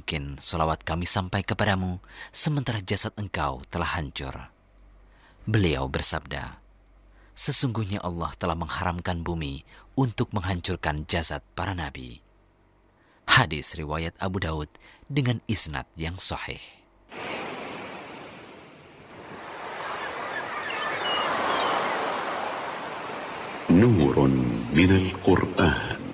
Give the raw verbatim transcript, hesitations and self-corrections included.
mungkin salawat kami sampai kepadamu sementara jasad engkau telah hancur. Beliau bersabda, sesungguhnya Allah telah mengharamkan bumi untuk menghancurkan jasad para nabi. Hadis riwayat Abu Daud dengan isnad yang sahih. نور من القرآن